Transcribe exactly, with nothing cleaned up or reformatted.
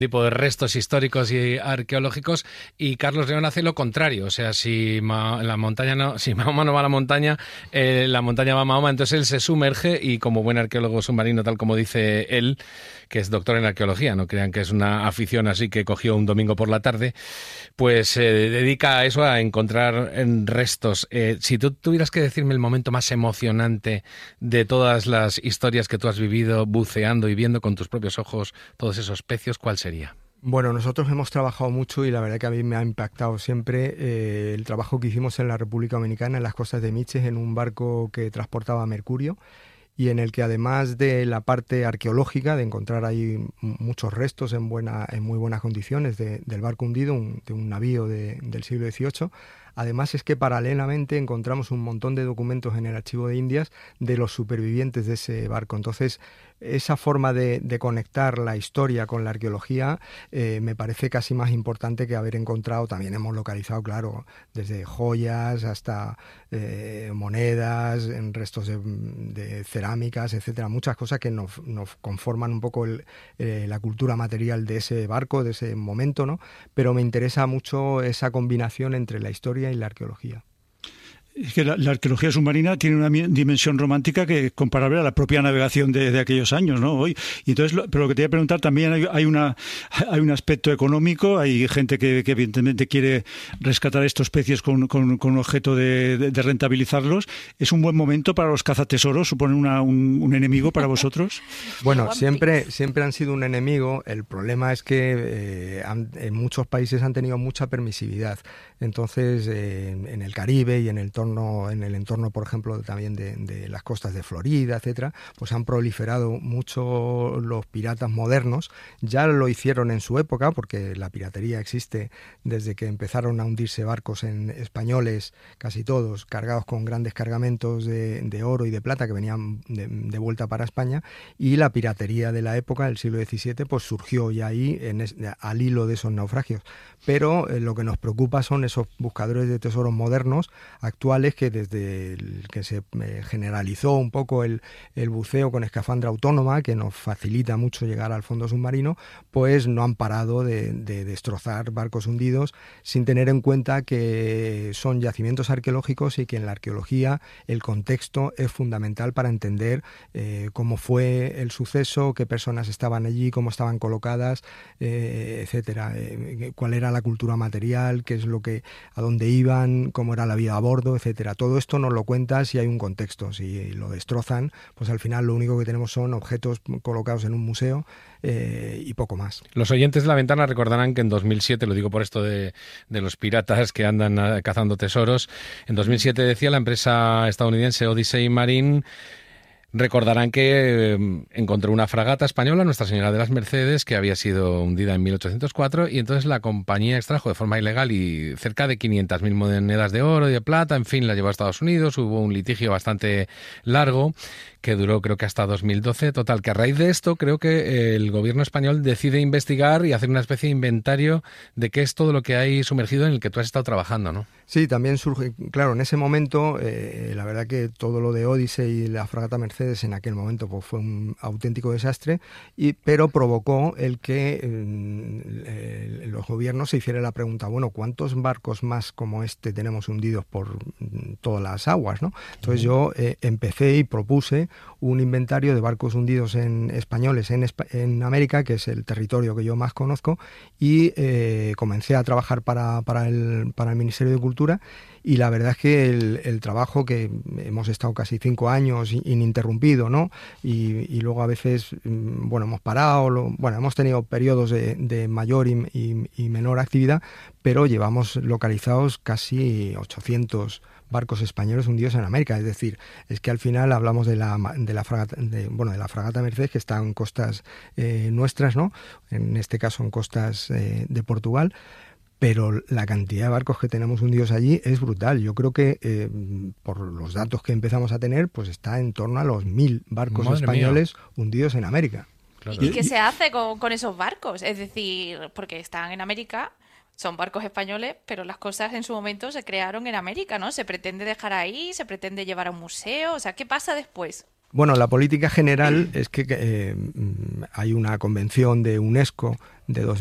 tipo de restos históricos y arqueológicos, y Carlos León hace lo contrario. O sea, si Ma- la montaña no, si Mahoma no va a la montaña, eh, la montaña va a Mahoma. Entonces él se sumerge y, como buen arqueólogo submarino, tal como dice él, que es doctor en arqueología, no crean que es una afición así que cogió un domingo por la tarde, pues se dedica a eso, a encontrar en restos. Eh, si tú tuvieras que decirme el momento más emocionante de todas las historias que tú has vivido buceando y viendo con tus propios ojos todos esos pecios, ¿cuál sería? Bueno, nosotros hemos trabajado mucho y la verdad que a mí me ha impactado siempre eh, el trabajo que hicimos en la República Dominicana, en las costas de Miches, en un barco que transportaba mercurio y en el que, además de la parte arqueológica, de encontrar ahí m- muchos restos en, buena, en muy buenas condiciones de- del barco hundido, un- de un navío de- del siglo dieciocho, además es que paralelamente encontramos un montón de documentos en el Archivo de Indias de los supervivientes de ese barco. Entonces, esa forma de, de conectar la historia con la arqueología eh, me parece casi más importante que haber encontrado. También hemos localizado, claro, desde joyas hasta eh, monedas, en restos de, de cerámicas, etcétera, muchas cosas que nos, nos conforman un poco el, eh, la cultura material de ese barco, de ese momento, ¿no? Pero me interesa mucho esa combinación entre la historia y la arqueología. Es que la, la arqueología submarina tiene una mi- dimensión romántica que es comparable a la propia navegación de, de aquellos años, ¿no? Hoy. Y entonces, lo- pero lo que te voy a preguntar, también hay, hay, una, hay un aspecto económico, hay gente que, que evidentemente quiere rescatar estos peces con, con, con objeto de, de, de rentabilizarlos. ¿Es un buen momento para los cazatesoros? ¿Supone una, un, un enemigo para vosotros? Bueno, siempre, siempre han sido un enemigo. El problema es que eh, han- en muchos países han tenido mucha permisividad. Entonces, eh, en, en el Caribe y en el entorno, en el entorno, por ejemplo, también de, de las costas de Florida, etcétera, pues han proliferado mucho los piratas modernos. Ya lo hicieron en su época, porque la piratería existe desde que empezaron a hundirse barcos en españoles, casi todos, cargados con grandes cargamentos de, de oro y de plata que venían de, de vuelta para España, y la piratería de la época, del siglo diecisiete, pues surgió ya ahí en es, al hilo de esos naufragios. Pero eh, lo que nos preocupa son esos buscadores de tesoros modernos, actuales, que desde el que se eh, generalizó un poco el, el buceo con escafandra autónoma, que nos facilita mucho llegar al fondo submarino, pues no han parado de, de destrozar barcos hundidos, sin tener en cuenta que son yacimientos arqueológicos y que en la arqueología el contexto es fundamental para entender eh, cómo fue el suceso, qué personas estaban allí, cómo estaban colocadas, eh, etcétera, eh, cuál era la cultura material, qué es lo que, a dónde iban, cómo era la vida a bordo, etcétera. Todo esto nos lo cuenta si hay un contexto. Si lo destrozan, pues al final lo único que tenemos son objetos colocados en un museo eh, y poco más. Los oyentes de La Ventana recordarán que en dos mil siete, lo digo por esto de, de los piratas que andan uh, cazando tesoros, en dos mil siete decía la empresa estadounidense Odyssey Marine. Recordarán que eh, encontró una fragata española, Nuestra Señora de las Mercedes, que había sido hundida en mil ochocientos cuatro, y entonces la compañía extrajo de forma ilegal y cerca de quinientas mil monedas de oro y de plata, en fin, la llevó a Estados Unidos. Hubo un litigio bastante largo que duró, creo que hasta dos mil doce. Total, que a raíz de esto creo que el gobierno español decide investigar y hacer una especie de inventario de qué es todo lo que hay sumergido en el que tú has estado trabajando, ¿no? Sí, también surge, claro, en ese momento, eh, la verdad que todo lo de Odyssey y la fragata Mercedes en aquel momento pues fue un auténtico desastre, y, pero provocó el que eh, los gobiernos se hicieran la pregunta, bueno, ¿cuántos barcos más como este tenemos hundidos por todas las aguas, ¿no? Entonces uh-huh. yo eh, empecé y propuse un inventario de barcos hundidos en españoles en, en América, que es el territorio que yo más conozco, y eh, comencé a trabajar para, para, el, para el Ministerio de Cultura. Y la verdad es que el, el trabajo, que hemos estado casi cinco años ininterrumpido, ¿no? Y, y luego a veces, bueno, hemos parado, lo, bueno, hemos tenido periodos de, de mayor y, y, y menor actividad, pero llevamos localizados casi ochocientos barcos españoles hundidos en América. Es decir, es que al final hablamos de la, de la fragata, de, bueno, de la fragata Mercedes, que está en costas eh, nuestras, ¿no? En este caso en costas eh, de Portugal. Pero la cantidad de barcos que tenemos hundidos allí es brutal. Yo creo que, eh, por los datos que empezamos a tener, pues está en torno a los mil barcos Madre españoles mía. hundidos en América. Claro. ¿Y qué se hace con, con esos barcos? Es decir, porque están en América, son barcos españoles, pero las cosas en su momento se crearon en América, ¿no? ¿Se pretende dejar ahí? ¿Se pretende llevar a un museo? O sea, ¿qué pasa después? Bueno, la política general es que eh, hay una convención de UNESCO de dos